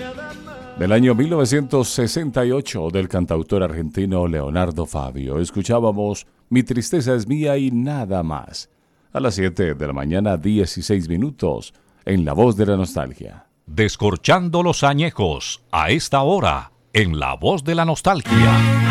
Del año 1968 del cantautor argentino Leonardo Fabio. Escuchábamos Mi tristeza es mía y nada más. A las 7 de la mañana, 16 minutos, en La Voz de la Nostalgia. Descorchando los añejos, a esta hora, en La Voz de la Nostalgia.